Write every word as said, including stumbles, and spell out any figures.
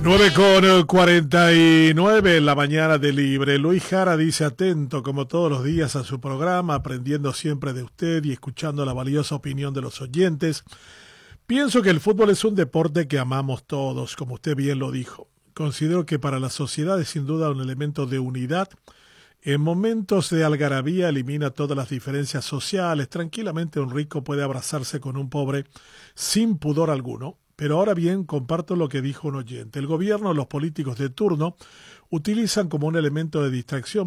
nueve con cuarenta y nueve en la mañana de Libre. Luis Jara dice atento como todos los días a su programa, aprendiendo siempre de usted y escuchando la valiosa opinión de los oyentes. Pienso que el fútbol es un deporte que amamos todos, como usted bien lo dijo. Considero que para la sociedad es sin duda un elemento de unidad. En momentos de algarabía elimina todas las diferencias sociales. Tranquilamente un rico puede abrazarse con un pobre sin pudor alguno. Pero ahora bien, comparto lo que dijo un oyente. El gobierno, los políticos de turno, utilizan como un elemento de distracción